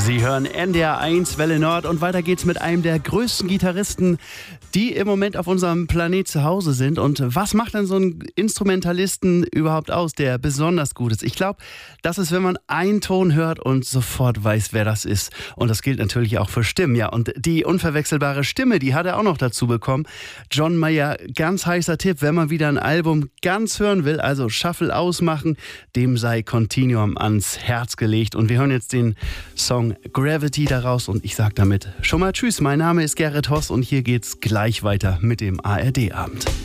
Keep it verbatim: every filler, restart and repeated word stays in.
Sie hören N D R eins Welle Nord und weiter geht's mit einem der größten Gitarristen, die im Moment auf unserem Planet zu Hause sind. Und was macht denn so einen Instrumentalisten überhaupt aus, der besonders gut ist? Ich glaube, das ist, wenn man einen Ton hört und sofort weiß, wer das ist. Und das gilt natürlich auch für Stimmen. Ja, und die unverwechselbare Stimme, die hat er auch noch dazu bekommen. John Mayer, ganz heißer Tipp, wenn man wieder ein Album ganz hören will, also Shuffle ausmachen, dem sei Continuum ans Herz gelegt. Und wir hören jetzt den Song Gravity daraus und ich sage damit schon mal Tschüss. Mein Name ist Gerrit Hoss und hier geht's gleich weiter mit dem A R D-Abend.